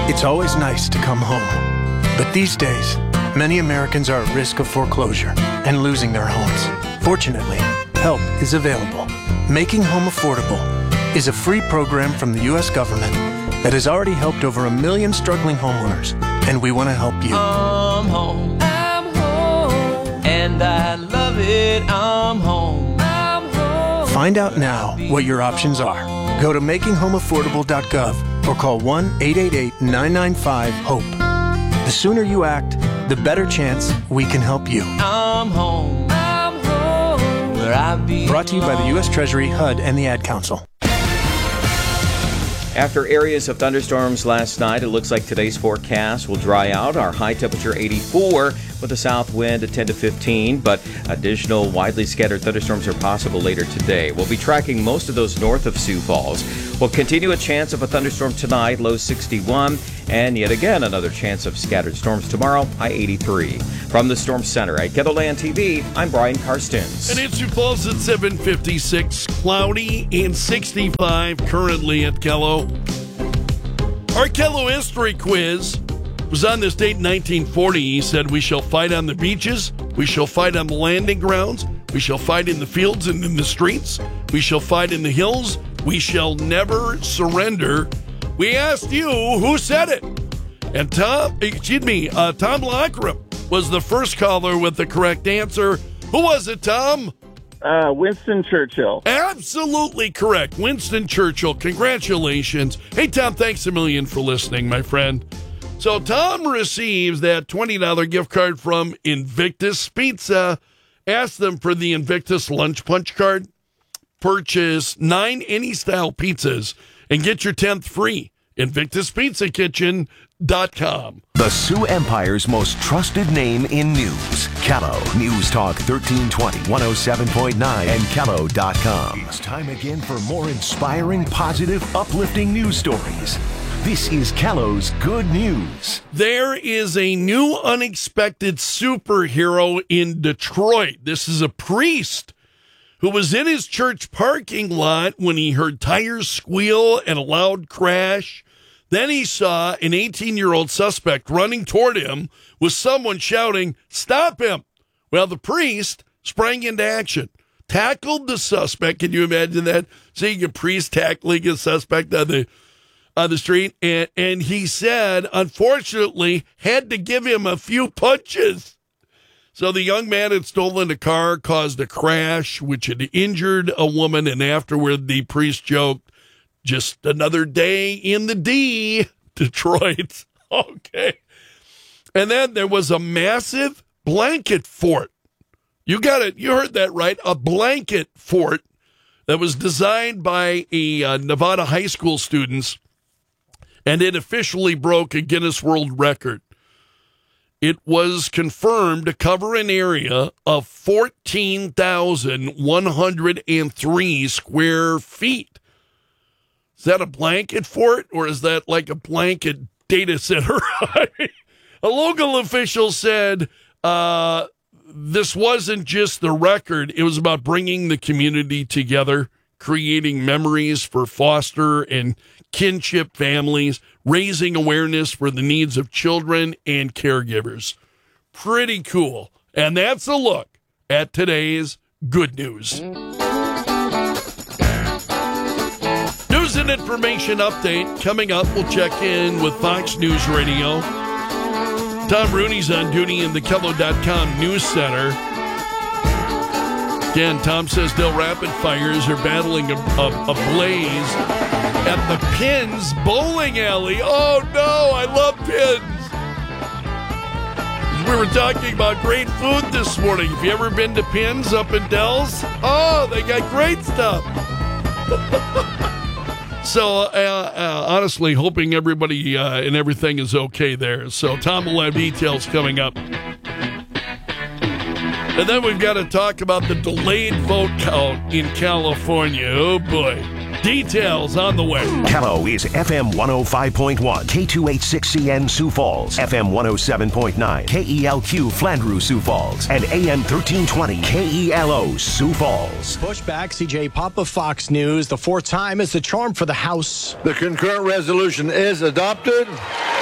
It's always nice to come home. But these days, many Americans are at risk of foreclosure and losing their homes. Fortunately, help is available. Making Home Affordable is a free program from the U.S. government that has already helped over 1 million struggling homeowners, and we want to help you. I'm home, and I love it, I'm home. Find out now what your options are. Go to makinghomeaffordable.gov or call 1-888-995-HOPE. The sooner you act, the better chance we can help you. I'm home, where I belong. Brought to you by the U.S. Treasury, HUD, and the Ad Council. After areas of thunderstorms last night, it looks like today's forecast will dry out. Our high temperature 84 with a south wind at 10 to 15, but additional widely scattered thunderstorms are possible later today. We'll be tracking most of those north of Sioux Falls. We'll continue a chance of a thunderstorm tonight, low 61, and yet again another chance of scattered storms tomorrow, high 83. From the Storm Center at KELOLAND TV, I'm Brian Karstens. And in Sioux Falls at 7:56, cloudy and 65 currently at Kello. Our Kello history quiz was on this date in 1940. He said, "We shall fight on the beaches. We shall fight on the landing grounds. We shall fight in the fields and in the streets. We shall fight in the hills. We shall never surrender." We asked you who said it. And Tom Lockram was the first caller with the correct answer. Who was it, Tom? Winston Churchill. Absolutely correct. Winston Churchill. Congratulations. Hey, Tom, thanks a million for listening, my friend. So Tom receives that $20 gift card from Invictus Pizza. Ask them for the Invictus Lunch Punch card. Purchase 9 any-style pizzas and get your 10th free. InvictusPizzaKitchen.com. The Sioux Empire's most trusted name in news. Kello News Talk 1320, 107.9, and Kello.com. It's time again for more inspiring, positive, uplifting news stories. This is Kello's Good News. There is a new unexpected superhero in Detroit. This is a priest who was in his church parking lot when he heard tires squeal and a loud crash. Then he saw an 18-year-old suspect running toward him with someone shouting, "Stop him!" Well, the priest sprang into action, tackled the suspect. Can you imagine that? Seeing a priest tackling a suspect on the street? And he said, unfortunately, had to give him a few punches. So the young man had stolen a car, caused a crash, which had injured a woman, and afterward the priest joked, "Just another day in the D, Detroit." Okay. And then there was a massive blanket fort. You got it. You heard that right. A blanket fort that was designed by a Nevada high school students, and it officially broke a Guinness World Record. It was confirmed to cover an area of 14,103 square feet. Is that a blanket fort, or is that like a blanket data center? A local official said this wasn't just the record. It was about bringing the community together, creating memories for foster and kinship families, raising awareness for the needs of children and caregivers. Pretty cool. And that's a look at today's good news. News and information update coming up. We'll check in with Fox News Radio. Tom Rooney's on duty in the Kello.com News Center. Again, Tom says Del Rapid Fires are battling a blaze at the Pins Bowling Alley. Oh, no, I love Pins. We were talking about great food this morning. Have you ever been to Pins up in Dells? Oh, they got great stuff. So, honestly, hoping everybody and everything is okay there. So, Tom will have details coming up. And then we've got to talk about the delayed vote count in California. Oh, boy. Details on the way. Kello is FM 105.1, K286CN Sioux Falls, FM 107.9, KELQ Flandreau Sioux Falls, and AM 1320 KELO Sioux Falls. Pushback, CJ Papa, Fox News. The fourth time is the charm for the House. The concurrent resolution is adopted.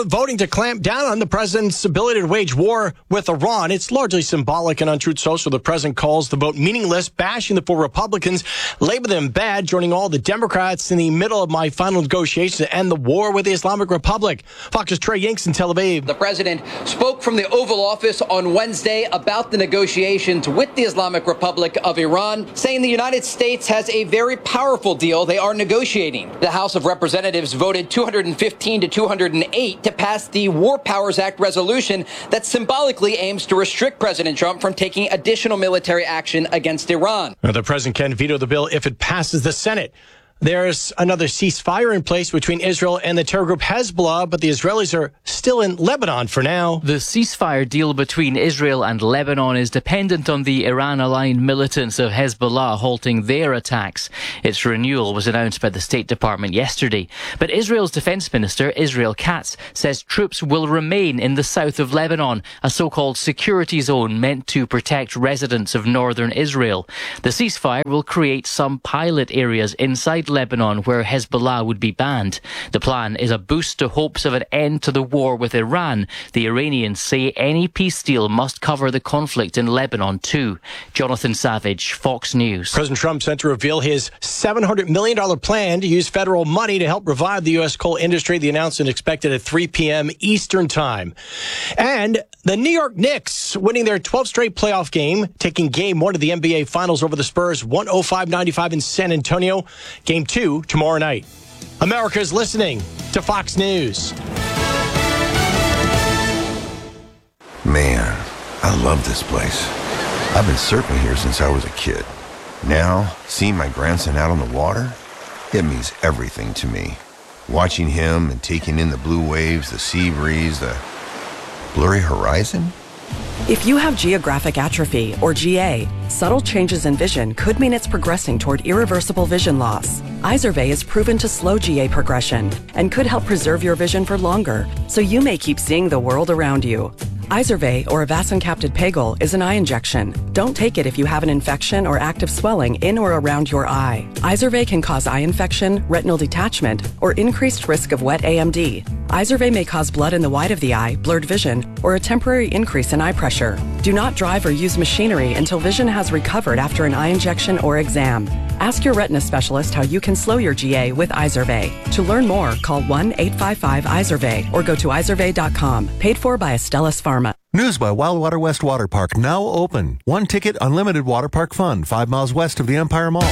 voting to clamp down on the president's ability to wage war with Iran. It's largely symbolic, and on Truth Social, the president calls the vote meaningless, bashing the 4 Republicans, label them bad, joining all the Democrats in the middle of my final negotiations to end the war with the Islamic Republic. Fox's Trey Yanks in Tel Aviv. The president spoke from the Oval Office on Wednesday about the negotiations with the Islamic Republic of Iran, saying the United States has a very powerful deal they are negotiating. The House of Representatives voted 215 to 208 to pass the War Powers Act resolution that symbolically aims to restrict President Trump from taking additional military action against Iran. The president can veto the bill if it passes the Senate. There's another ceasefire in place between Israel and the terror group Hezbollah, but the Israelis are still in Lebanon for now. The ceasefire deal between Israel and Lebanon is dependent on the Iran-aligned militants of Hezbollah halting their attacks. Its renewal was announced by the State Department yesterday. But Israel's Defense Minister, Israel Katz, says troops will remain in the south of Lebanon, a so-called security zone meant to protect residents of northern Israel. The ceasefire will create some pilot areas inside Lebanon where Hezbollah would be banned. The plan is a boost to hopes of an end to the war with Iran. The Iranians say any peace deal must cover the conflict in Lebanon too. Jonathan Savage, Fox News. President Trump set to reveal his $700 million plan to use federal money to help revive the U.S. coal industry. The announcement expected at 3 p.m. Eastern Time. And the New York Knicks winning their 12th straight playoff game, taking Game 1 of the NBA Finals over the Spurs, 105-95 in San Antonio. Game 2 tomorrow night. America's listening to Fox News. Man, I love this place. I've been surfing here since I was a kid. Now, seeing my grandson out on the water, it means everything to me. Watching him and taking in the blue waves, the sea breeze, the blurry horizon. If you have geographic atrophy, or GA, subtle changes in vision could mean it's progressing toward irreversible vision loss. Izervay is proven to slow GA progression and could help preserve your vision for longer, so you may keep seeing the world around you. Izervay, or avacincaptad pegol, is an eye injection. Don't take it if you have an infection or active swelling in or around your eye. Izervay can cause eye infection, retinal detachment, or increased risk of wet AMD. Izervay may cause blood in the white of the eye, blurred vision, or a temporary increase in eye pressure. Do not drive or use machinery until vision has recovered after an eye injection or exam. Ask your retina specialist how you can slow your GA with Izervay. To learn more, call 1-855-IZERVAY or go to izervay.com. Paid for by Astellas Pharma. News by Wildwater West Water Park, now open. 1 ticket, unlimited water park fun, 5 miles west of the Empire Mall.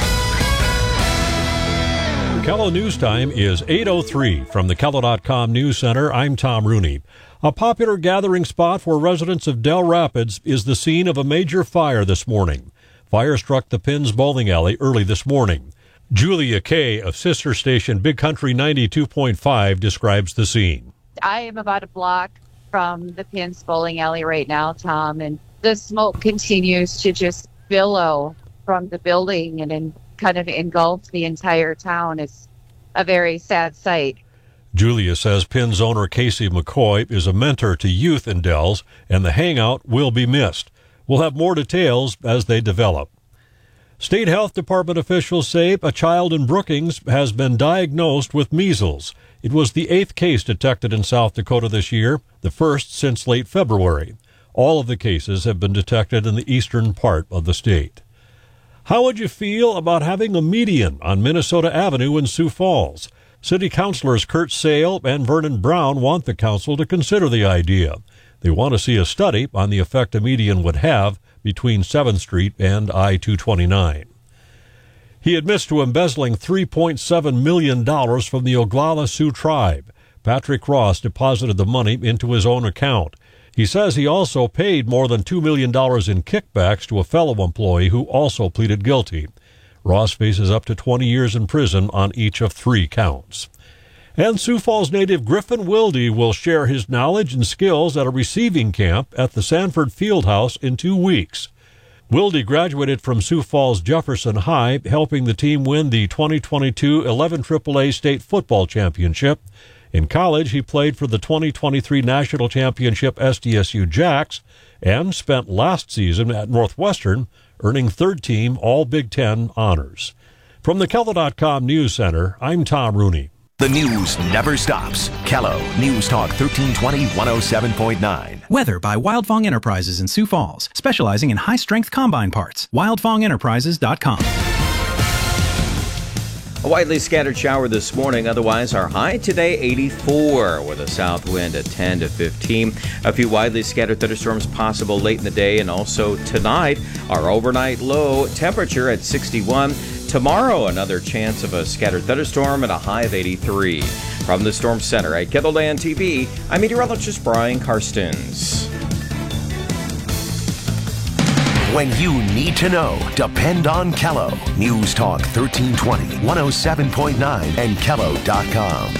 KELO News Time is 8:03 from the KELO.com News Center. I'm Tom Rooney. A popular gathering spot for residents of Del Rapids is the scene of a major fire this morning. Fire struck the Pins Bowling Alley early this morning. Julia Kay of sister station Big Country 92.5 describes the scene. I am about a block from the Pins Bowling Alley right now, Tom, and the smoke continues to just billow from the building and kind of engulf the entire town. It's a very sad sight. Julia says Pins owner Casey McCoy is a mentor to youth in Dells, and the hangout will be missed. We'll have more details as they develop. State Health Department officials say a child in Brookings has been diagnosed with measles. It was the 8th case detected in South Dakota this year, the first since late February. All of the cases have been detected in the eastern part of the state. How would you feel about having a median on Minnesota Avenue in Sioux Falls? City Councilors Kurt Sale and Vernon Brown want the council to consider the idea. They want to see a study on the effect a median would have between 7th Street and I-229. He admits to embezzling $3.7 million from the Oglala Sioux tribe. Patrick Ross deposited the money into his own account. He says he also paid more than $2 million in kickbacks to a fellow employee who also pleaded guilty. Ross faces up to 20 years in prison on each of 3 counts. And Sioux Falls native Griffin Wilde will share his knowledge and skills at a receiving camp at the Sanford Fieldhouse in 2 weeks. Wilde graduated from Sioux Falls Jefferson High, helping the team win the 2022 11 AAA State Football Championship. In college, he played for the 2023 National Championship SDSU Jacks and spent last season at Northwestern, earning 3rd team All Big Ten honors. From the KELO.com News Center, I'm Tom Rooney. The news never stops. Kello News Talk 1320 107.9. Weather by Wildfong Enterprises in Sioux Falls, specializing in high-strength combine parts. WildfongEnterprises.com. A widely scattered shower this morning. Otherwise, our high today, 84, with a south wind at 10 to 15. A few widely scattered thunderstorms possible late in the day, and also tonight, our overnight low temperature at 61. Tomorrow, another chance of a scattered thunderstorm and a high of 83. From the Storm Center at Kettleland TV, I'm meteorologist Brian Karstens. When you need to know, depend on Kello. News Talk 1320, 107.9, and Kello.com.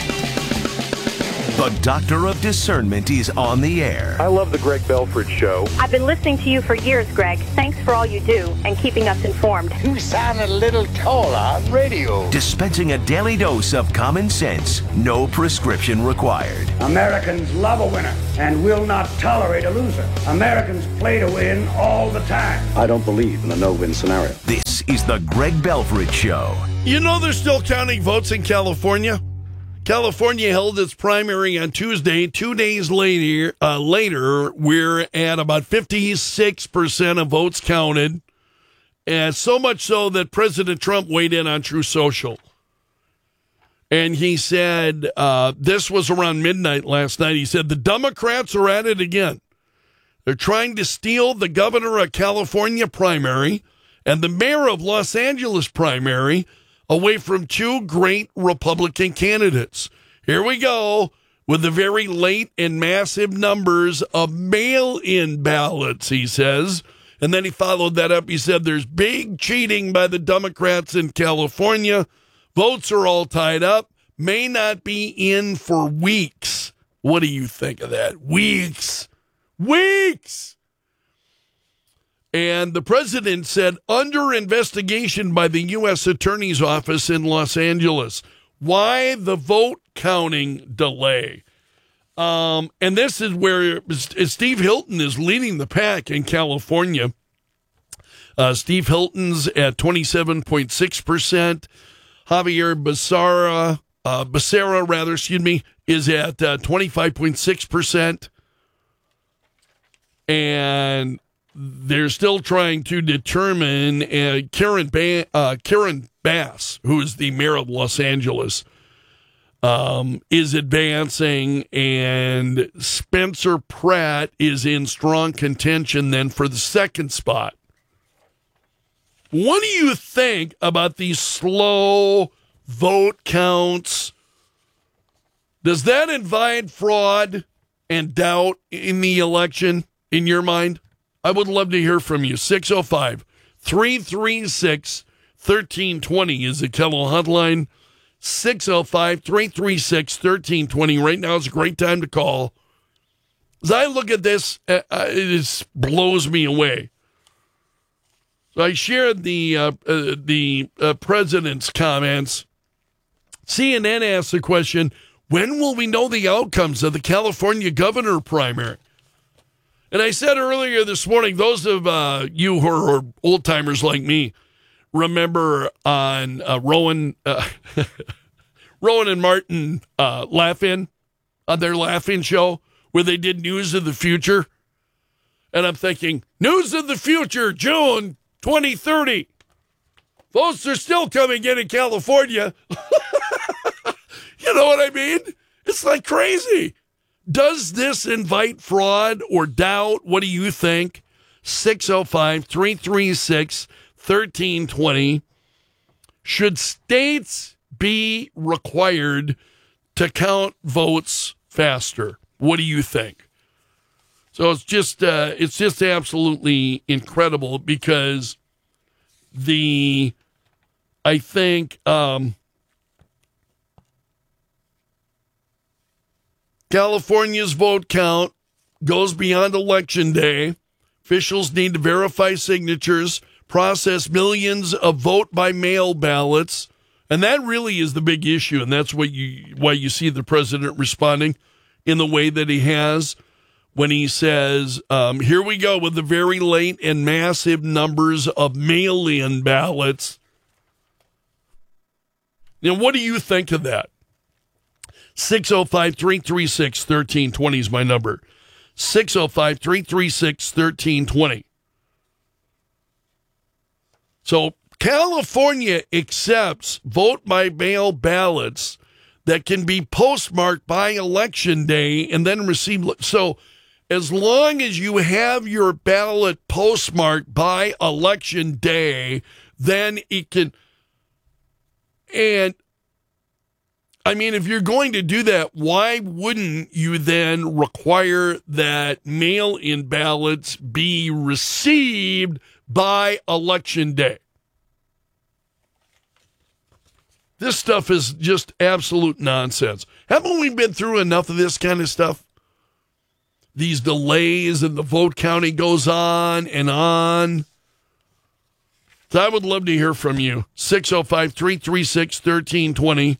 The Doctor of Discernment is on the air. I love the Greg Belford Show. I've been listening to you for years, Greg. Thanks for all you do and keeping us informed. You sound a little taller on radio. Dispensing a daily dose of common sense, no prescription required. Americans love a winner and will not tolerate a loser. Americans play to win all the time. I don't believe in a no-win scenario. This is the Greg Belford Show. You know they're still counting votes in California? California held its primary on Tuesday. 2 days later, we're at about 56% of votes counted, and so much so that President Trump weighed in on Truth Social. And he said, this was around midnight last night, he said, the Democrats are at it again. They're trying to steal the governor of California primary and the mayor of Los Angeles primary away from two great Republican candidates. Here we go with the very late and massive numbers of mail-in ballots, he says. And then he followed that up. He said there's big cheating by the Democrats in California. Votes are all tied up. May not be in for weeks. What do you think of that? Weeks. Weeks. And the president said, under investigation by the U.S. Attorney's Office in Los Angeles. Why the vote counting delay? And this is where Steve Hilton is leading the pack in California. Steve Hilton's at 27.6%. Javier Becerra, is at 25.6%. And they're still trying to determine Karen Bass, who is the mayor of Los Angeles, is advancing, and Spencer Pratt is in strong contention then for the second spot. What do you think about these slow vote counts? Does that invite fraud and doubt in the election in your mind? I would love to hear from you. 605-336-1320 is the Kello hotline. 605-336-1320. Right now is a great time to call. As I look at this, it just blows me away. So I shared the president's comments. CNN asked the question, when will we know the outcomes of the California governor primary? And I said earlier this morning, those of you who are old-timers like me remember on Rowan and Martin Laugh-In, on their Laugh-In show, where they did News of the Future. And I'm thinking, News of the Future, June 2030. Votes are still coming in California. You know what I mean? It's like crazy. Does this invite fraud or doubt? What do you think? 605-336-1320. Should states be required to count votes faster? What do you think? So it's just absolutely incredible because I think California's vote count goes beyond Election Day. Officials need to verify signatures, process millions of vote-by-mail ballots, and that really is the big issue, and that's why you see the president responding in the way that he has when he says, here we go with the very late and massive numbers of mail-in ballots. Now, what do you think of that? 605-336-1320 is my number. 605-336-1320. So California accepts vote-by-mail ballots that can be postmarked by Election Day and then received. So as long as you have your ballot postmarked by Election Day, then it can. And I mean, if you're going to do that, why wouldn't you then require that mail-in ballots be received by Election Day? This stuff is just absolute nonsense. Haven't we been through enough of this kind of stuff? These delays and the vote counting goes on and on. So I would love to hear from you. 605-336-1320.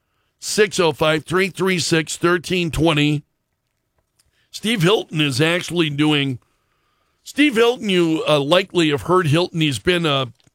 605-336-1320. Steve Hilton is actually doing... Steve Hilton, you likely have heard Hilton. He's been a